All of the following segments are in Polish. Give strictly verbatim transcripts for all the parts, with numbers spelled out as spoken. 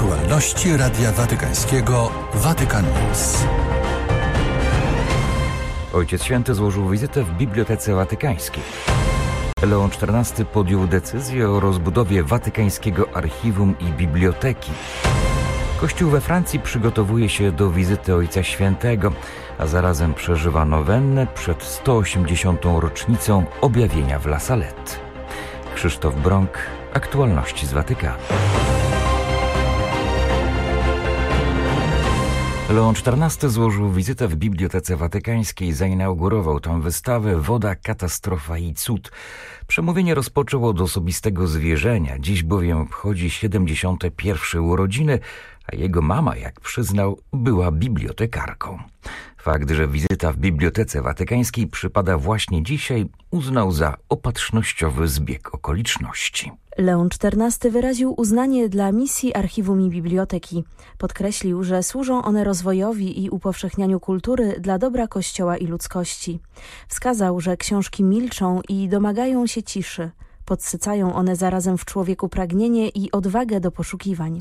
Aktualności Radia Watykańskiego Vatican News. Ojciec Święty złożył wizytę w Bibliotece Watykańskiej. Leon czternasty podjął decyzję o rozbudowie watykańskiego archiwum i biblioteki. Kościół we Francji przygotowuje się do wizyty Ojca Świętego, a zarazem przeżywa nowennę przed sto osiemdziesiątą rocznicą objawienia w La Salette. Krzysztof Brąk, aktualności z Watykanu. Leon czternasty złożył wizytę w Bibliotece Watykańskiej, zainaugurował tam wystawę Woda, katastrofa i cud. Przemówienie rozpoczął od osobistego zwierzenia, dziś bowiem obchodzi siedemdziesiąte pierwsze urodziny, a jego mama, jak przyznał, była bibliotekarką. Fakt, że wizyta w Bibliotece Watykańskiej przypada właśnie dzisiaj, uznał za opatrznościowy zbieg okoliczności. Leon czternasty wyraził uznanie dla misji archiwum i biblioteki. Podkreślił, że służą one rozwojowi i upowszechnianiu kultury dla dobra Kościoła i ludzkości. Wskazał, że książki milczą i domagają się ciszy. Podsycają one zarazem w człowieku pragnienie i odwagę do poszukiwań.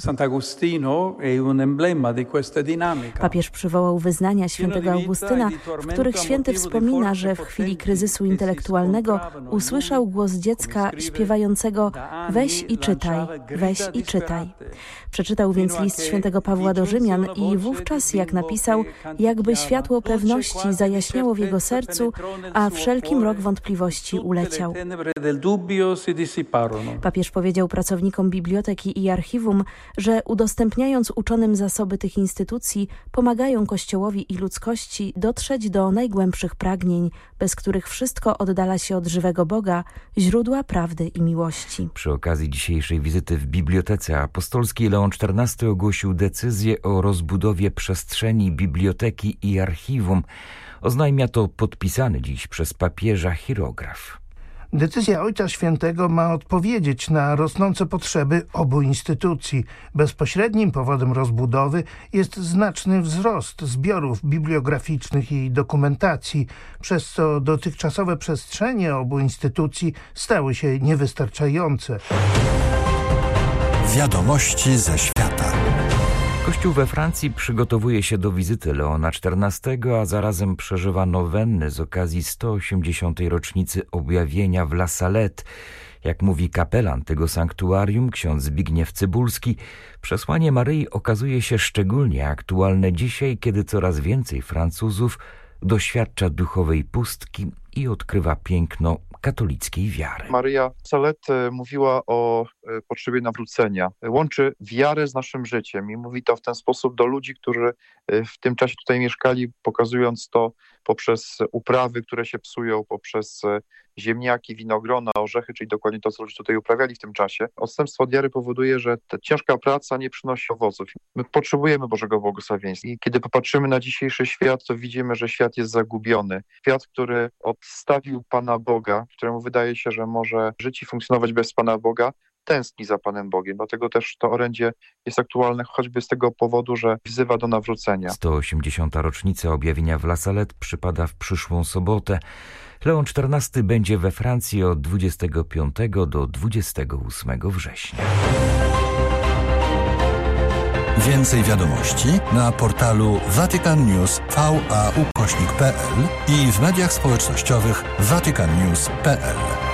Papież przywołał wyznania świętego Augustyna, w których święty wspomina, że w chwili kryzysu intelektualnego usłyszał głos dziecka śpiewającego „Weź i czytaj, weź i czytaj”. Przeczytał więc list świętego Pawła do Rzymian i wówczas, jak napisał, jakby światło pewności zajaśniało w jego sercu, a wszelki mrok wątpliwości uleciał. Papież powiedział pracownikom biblioteki i archiwum, że udostępniając uczonym zasoby tych instytucji, pomagają Kościołowi i ludzkości dotrzeć do najgłębszych pragnień, bez których wszystko oddala się od żywego Boga, źródła prawdy i miłości. Przy okazji dzisiejszej wizyty w Bibliotece Apostolskiej Leon czternasty ogłosił decyzję o rozbudowie przestrzeni biblioteki i archiwum. Oznajmia to podpisany dziś przez papieża chirograf. Decyzja Ojca Świętego ma odpowiedzieć na rosnące potrzeby obu instytucji. Bezpośrednim powodem rozbudowy jest znaczny wzrost zbiorów bibliograficznych i dokumentacji, przez co dotychczasowe przestrzenie obu instytucji stały się niewystarczające. Wiadomości ze świata. Kościół we Francji przygotowuje się do wizyty Leona czternastego, a zarazem przeżywa nowenny z okazji sto osiemdziesiątej rocznicy objawienia w La Salette. Jak mówi kapelan tego sanktuarium, ksiądz Zbigniew Cybulski, przesłanie Maryi okazuje się szczególnie aktualne dzisiaj, kiedy coraz więcej Francuzów doświadcza duchowej pustki i odkrywa piękno katolickiej wiary. Maryja Salette mówiła o potrzebie nawrócenia. Łączy wiarę z naszym życiem i mówi to w ten sposób do ludzi, którzy w tym czasie tutaj mieszkali, pokazując to poprzez uprawy, które się psują, poprzez ziemniaki, winogrona, orzechy, czyli dokładnie to, co ludzie tutaj uprawiali w tym czasie. Odstępstwo od wiary powoduje, że ta ciężka praca nie przynosi owoców. My potrzebujemy Bożego błogosławieństwa. I kiedy popatrzymy na dzisiejszy świat, to widzimy, że świat jest zagubiony. Świat, który odstawił Pana Boga, któremu wydaje się, że może żyć i funkcjonować bez Pana Boga, tęskni za Panem Bogiem. Dlatego też to orędzie jest aktualne choćby z tego powodu, że wzywa do nawrócenia. sto osiemdziesiąta rocznica objawienia w La Salette przypada w przyszłą sobotę. Leon czternasty będzie we Francji od dwudziestego piątego do dwudziestego ósmego września. Więcej wiadomości na portalu Vatican News V A ukośnik kropka p l i w mediach społecznościowych vatican news kropka p l.